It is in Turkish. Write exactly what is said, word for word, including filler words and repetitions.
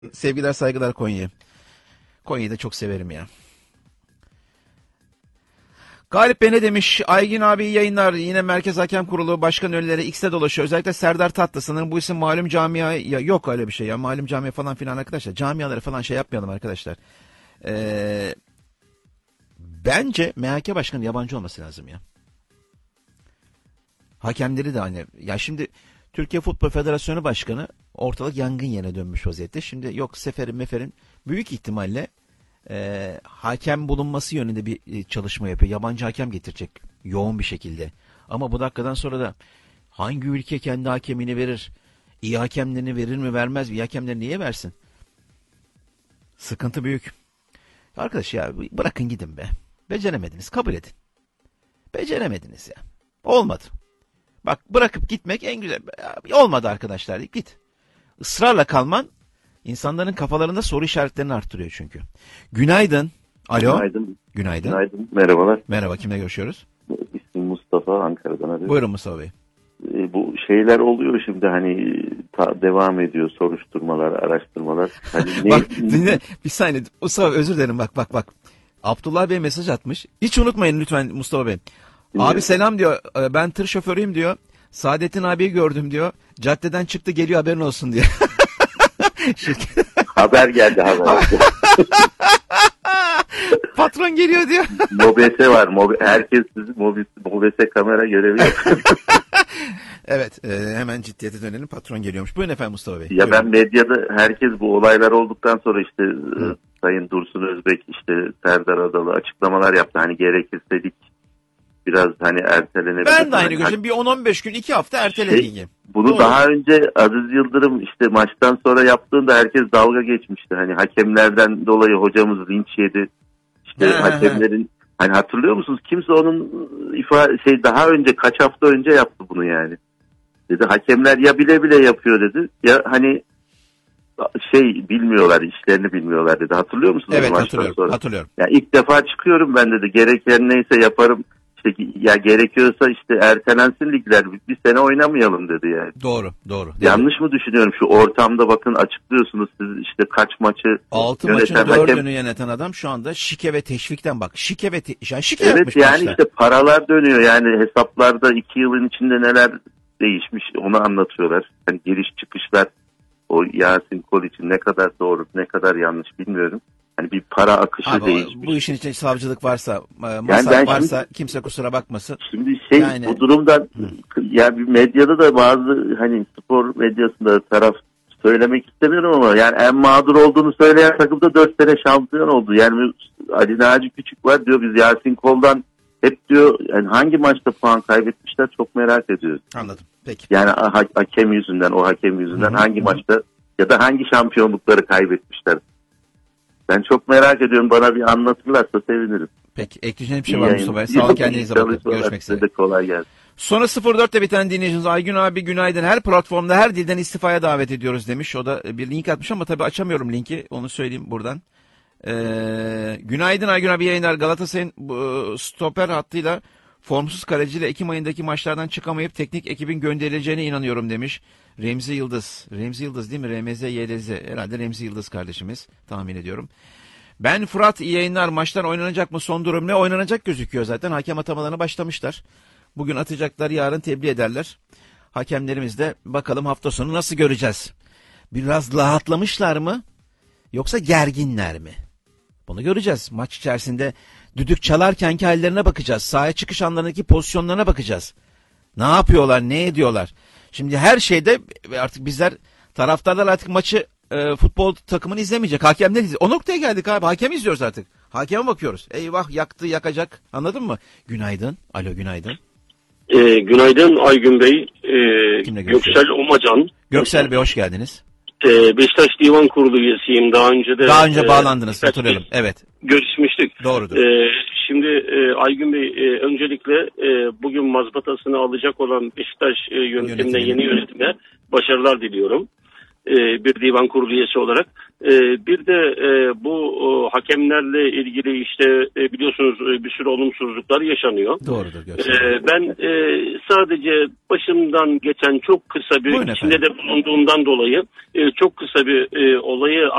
Sevgiler saygılar Konya. Konya'yı da çok severim ya. Galip Bey ne demiş? Aygün abi iyi yayınlar. Yine Merkez Hakem Kurulu başkan önerileri X'te dolaşıyor. Özellikle Serdar Tatlı. Sanırım bu isim malum camia. Ya yok öyle bir şey ya. Malum camia falan filan arkadaşlar. Camiaları falan şey yapmayalım arkadaşlar. Ee, bence M H K başkanı yabancı olması lazım ya. Hakemleri de hani. Ya şimdi Türkiye Futbol Federasyonu Başkanı ortalık yangın yerine dönmüş vaziyette. Şimdi yok Sefer'in Mefer'in büyük ihtimalle e, hakem bulunması yönünde bir e, çalışma yapıyor. Yabancı hakem getirecek yoğun bir şekilde. Ama bu dakikadan sonra da hangi ülke kendi hakemini verir? İyi hakemlerini verir mi vermez mi? İyi hakemleri niye versin? Sıkıntı büyük. Arkadaş ya bırakın gidin be. Beceremediniz kabul edin. Beceremediniz ya. Olmadı. Bak bırakıp gitmek en güzel. Olmadı arkadaşlar. Git. Israrla kalman insanların kafalarında soru işaretlerini arttırıyor çünkü. Günaydın. Alo. Günaydın. Günaydın. Günaydın. Merhabalar. Merhaba. Kimle görüşüyoruz? İsmim Mustafa. Ankara'dan arıyorum. Buyurun Mustafa Bey. E, bu şeyler oluyor şimdi hani ta, devam ediyor soruşturmalar, araştırmalar. Hani ne... Bak dinle bir saniye. Mustafa özür dilerim bak bak bak. Abdullah Bey mesaj atmış. Hiç unutmayın lütfen Mustafa Bey. Abi selam diyor. Ben tır şoförüyüm diyor. Saadettin abiyi gördüm diyor. Caddeden çıktı geliyor haberin olsun diyor. haber geldi haber. Patron geliyor diyor. Mobese var. Mob herkes sizi mobese, mobese kamera görevi yapıyor. Evet e, hemen ciddiyete dönelim. Patron geliyormuş. Buyurun efendim Mustafa Bey. Ya Buyurun. ben medyada herkes bu olaylar olduktan sonra işte Hı. Sayın Dursun Özbek işte Serdar Adalı açıklamalar yaptı. Hani gerekirse dedik biraz hani ertelenebilir. Ben de aynı hani, görüşüm. Bir on on beş gün iki hafta ertelediğim şey, Bunu Doğru. daha önce Aziz Yıldırım işte maçtan sonra yaptığında herkes dalga geçmişti. Hani hakemlerden dolayı hocamız linç yedi. İşte he, hakemlerin he. Hani hatırlıyor musunuz? Kimse onun ifade şey daha önce kaç hafta önce yaptı bunu yani. Dedi hakemler ya bile bile yapıyor dedi. Ya hani şey bilmiyorlar, işlerini bilmiyorlar dedi. Hatırlıyor musunuz? Evet hatırlıyorum. Sonra? Hatırlıyorum. Ya ilk defa çıkıyorum ben dedi. Gereken neyse yaparım. İşte ya gerekiyorsa işte ertelensin ligler. Bir sene oynamayalım dedi yani. Doğru, doğru. Yanlış mı düşünüyorum? Şu ortamda bakın açıklıyorsunuz siz işte kaç maçı altı maçın dördünü hakem... yöneten adam şu anda şike ve teşvikten bak. Şike ve te... yani şike evet, yapmış yani maçlar. işte paralar dönüyor. Yani hesaplarda iki yılın içinde neler değişmiş onu anlatıyorlar. Hani giriş çıkışlar o Yasin Kol için ne kadar doğru ne kadar yanlış bilmiyorum. Hani bir para akışı Abi, değişmiş. Bu işin içinde savcılık varsa, masa yani varsa şimdi, kimse kusura bakmasın. Şimdi şey yani, bu durumdan hı. ya bir medyada da bazı hani spor medyasında taraf söylemek istemiyorum ama yani en mağdur olduğunu söyleyen takımda dört sene şampiyon oldu. Yani Ali Naci Küçük var diyor biz Yasin Kol'dan hep diyor yani hangi maçta puan kaybetmişler çok merak ediyoruz. Anladım. Peki. Yani ha- hakem yüzünden o hakem yüzünden hı hı. hangi hı. maçta ya da hangi şampiyonlukları kaybetmişler. Ben çok merak ediyorum. Bana bir anlatırlarsa sevinirim. Peki. Ekleyeceğim bir şey var Mustafa Bey. Sağ olun kendinize bakın. Görüşmek üzere. Kolay gelsin. Sonra sıfır dörtte biten dinleyiciniz Aygün abi günaydın. Her platformda her dilden istifaya davet ediyoruz demiş. O da bir link atmış ama tabii açamıyorum linki. Onu söyleyeyim buradan. Ee, günaydın Aygün abi yayınlar. Galatasaray'ın e, stoper hattıyla formsuz kaleciyle Ekim ayındaki maçlardan çıkamayıp teknik ekibin gönderileceğine inanıyorum demiş. Remzi Yıldız. Remzi Yıldız değil mi? R M Z Y L Z. Herhalde Remzi Yıldız kardeşimiz. Tahmin ediyorum. Ben Fırat iyi yayınlar. Maçlar oynanacak mı? Son durum ne? Oynanacak gözüküyor zaten. Hakem atamalarına başlamışlar. Bugün atacaklar. Yarın tebliğ ederler. Hakemlerimiz de bakalım hafta sonu nasıl göreceğiz? Biraz rahatlamışlar mı? Yoksa gerginler mi? Bunu göreceğiz. Maç içerisinde düdük çalarkenki hallerine bakacağız. Sahaya çıkış anlarındaki pozisyonlarına bakacağız. Ne yapıyorlar? Ne ediyorlar? Şimdi her şeyde artık bizler taraftarlar artık maçı e, futbol takımını izlemeyecek. Hakemler izleyecek. O noktaya geldik abi. Hakem izliyoruz artık. Hakeme bakıyoruz. Eyvah yaktı yakacak. Anladın mı? Günaydın. Alo günaydın. E, günaydın Aygün Bey. E, Göksel Omacan. Göksel Bey hoş geldiniz. E, Beşiktaş Divan Kurulu üyesiyim. Daha önce de. Daha önce e, bağlandınız. Hatırlıyorum. Evet. Görüşmüştük. Doğrudur. E, şimdi e, Aygün Bey e, öncelikle e, bugün mazbatasını alacak olan Beşiktaş e, yönetimine, yeni yönetime başarılar diliyorum. e, bir divan kurulu üyesi olarak. E, bir de e, bu e, hakemlerle ilgili işte e, biliyorsunuz e, bir sürü olumsuzluklar yaşanıyor. Doğrudur Göksel. E, ben e, sadece başımdan geçen çok kısa bir, Buyurun içinde efendim. de bulunduğumdan dolayı e, çok kısa bir e, olayı